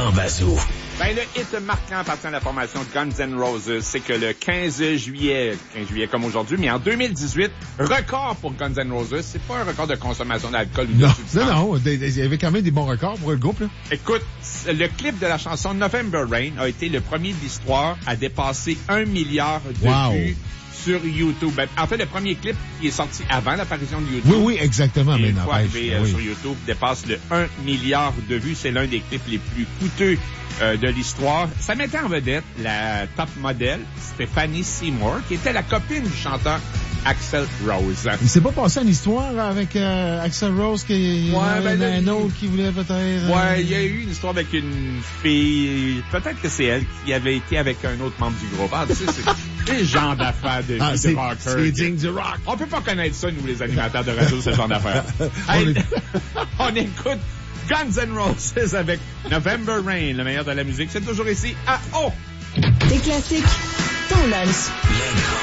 Jean Bazot. Ben, le hit marquant appartient à la formation Guns N' Roses, c'est que le 15 juillet comme aujourd'hui, mais en 2018, record pour Guns N' Roses, c'est pas un record de consommation d'alcool ou de substance. Non, il y avait quand même des bons records pour le groupe, là. Écoute, le clip de la chanson November Rain a été le premier de l'histoire à dépasser 1 milliard de vues sur YouTube. Ben, en fait, le premier clip qui est sorti avant l'apparition de YouTube. Oui, exactement. Et une fois arrivé sur YouTube, dépasse le 1 milliard de vues. C'est l'un des clips les plus coûteux de l'histoire. Ça mettait en vedette la top modèle Stephanie Seymour, qui était la copine du chanteur Axl Rose. Il s'est pas passé une histoire avec Axl Rose qui un autre qui voulait peut-être... Ouais, il y a eu une histoire avec une fille, peut-être que c'est elle qui avait été avec un autre membre du groupe. Ah, tu sais, c'est le genre d'affaires de rocker. C'est digne du rock. On peut pas connaître ça, nous, les animateurs de radio, ce genre d'affaires. Hey, on écoute Guns N' Roses avec November Rain, le meilleur de la musique. C'est toujours ici à O. Des classiques, ton lunch.